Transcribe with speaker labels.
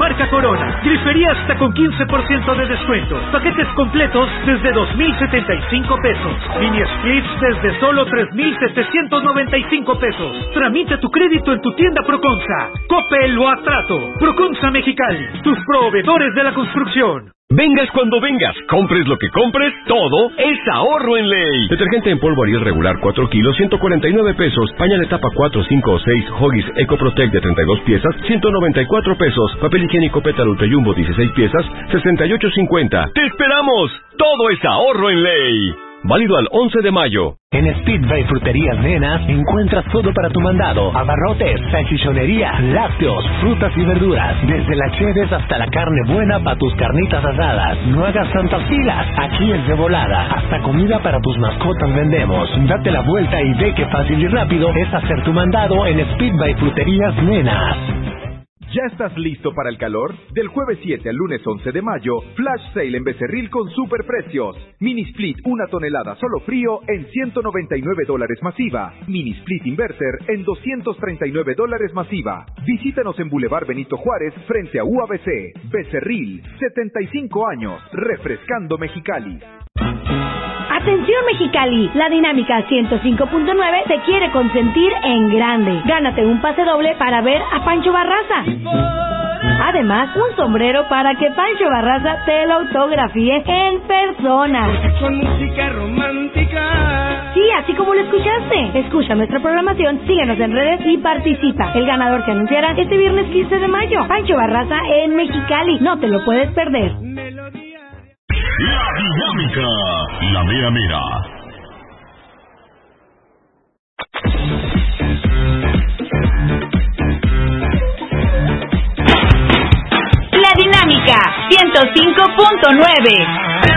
Speaker 1: marca Corona. Grifería hasta con 15% de descuento. Paquetes completos desde 2,075 pesos. Mini splits desde solo 3,795 pesos. Tramita tu crédito en tu tienda Proconsa. Coppel o Atrato. Proconsa Mexicali, tus proveedores de la construcción.
Speaker 2: Vengas cuando vengas, compres lo que compres, todo es ahorro en Ley. Detergente en polvo Ariel regular 4 kilos, 149 pesos. Pañal etapa 4, 5 o 6, Huggies Eco Protect de 32 piezas, 194 pesos. Papel higiénico Pétalo Ultra Jumbo 16 piezas, 68.50. ¡Te esperamos! Todo es ahorro en Ley. Válido al 11 de mayo.
Speaker 3: En Speedway Fruterías Nenas encuentras todo para tu mandado: abarrotes, salchichonería, lácteos, frutas y verduras, desde las cheves hasta la carne buena para tus carnitas asadas. No hagas tantas filas, aquí es de volada. Hasta comida para tus mascotas vendemos. Date la vuelta y ve qué fácil y rápido es hacer tu mandado en Speedway Fruterías Nenas.
Speaker 4: ¿Ya estás listo para el calor? Del jueves 7 al lunes 11 de mayo, Flash Sale en Becerril con superprecios. Mini Split 1 tonelada solo frío en $199 masiva. Mini Split Inverter en $239 masiva. Visítanos en Boulevard Benito Juárez frente a UABC. Becerril, 75 años, refrescando Mexicali.
Speaker 5: Atención Mexicali, la Dinámica 105.9 te quiere consentir en grande. Gánate un pase doble para ver a Pancho Barraza. Además, un sombrero para que Pancho Barraza te lo autografíe en persona.
Speaker 6: Con música romántica.
Speaker 5: Sí, así como lo escuchaste. Escucha nuestra programación, síguenos en redes y participa. El ganador que anunciará este viernes 15 de mayo. Pancho Barraza en Mexicali. No te lo puedes perder.
Speaker 2: La Dinámica, la mera mera.
Speaker 5: La Dinámica 105.9.